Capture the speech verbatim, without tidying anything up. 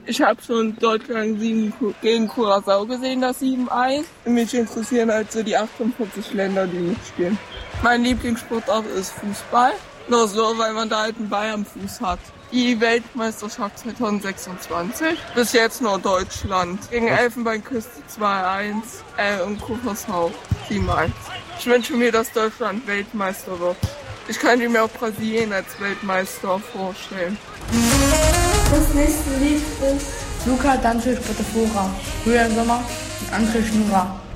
Ich habe schon Deutschland sieben gegen Curaçao gesehen, das sieben eins. Mich interessieren halt so die achtundvierzig Länder, die mitspielen. Mein Lieblingssportart ist Fußball. Nur so, weil man da halt einen Ball am Fuß hat. Die Weltmeisterschaft zwanzig sechsundzwanzig. Bis jetzt nur Deutschland. Gegen Elfenbeinküste zwei eins äh, und Curaçao sieben eins. Ich wünsche mir, dass Deutschland Weltmeister wird. Ich kann mir auch Brasilien als Weltmeister vorstellen. Das nächste Lied ist Luca Dantes Potafora, Früher im Sommer und André Schnurra.